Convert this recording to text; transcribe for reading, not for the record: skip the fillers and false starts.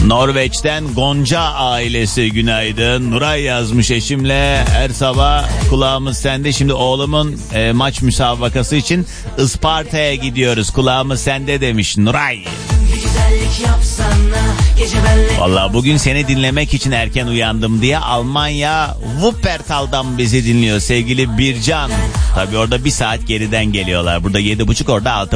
Norveç'ten Gonca ailesi günaydın. Nuray yazmış, eşimle her sabah kulağımız sende. Şimdi oğlumun maç müsabakası için Isparta'ya gidiyoruz. Kulağımız sende demiş Nuray. Vallahi bugün seni dinlemek için erken uyandım diye Almanya Wuppertal'dan bizi dinliyor sevgili Bircan. Tabii orada bir saat geriden geliyorlar. Burada 7.30, orada 6.